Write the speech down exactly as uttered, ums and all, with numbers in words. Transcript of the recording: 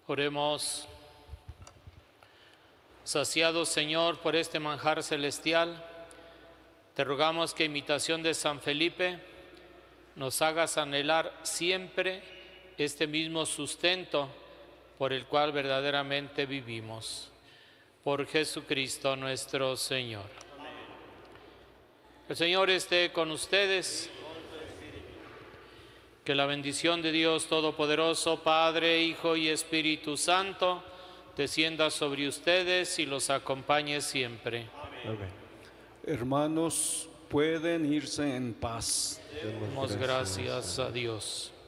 Oremos. Saciado, Señor, por este manjar celestial, te rogamos que, imitación de San Felipe, nos hagas anhelar siempre este mismo sustento por el cual verdaderamente vivimos. Por Jesucristo nuestro Señor. Amén. El Señor esté con ustedes. Que la bendición de Dios Todopoderoso, Padre, Hijo y Espíritu Santo, descienda sobre ustedes y los acompañe siempre. Amén. Hermanos, pueden irse en paz. Demos gracias a Dios.